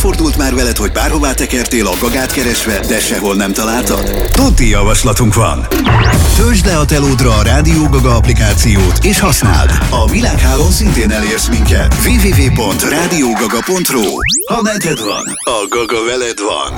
Előfordult már veled, hogy bárhová tekertél a Gagát keresve, de sehol nem találtad? Tuti javaslatunk van! Töltsd le a telódra a Rádió Gaga applikációt és használd! A világhálón szintén elérsz minket. www.radiogaga.ru. Ha neded van, a Gaga veled van.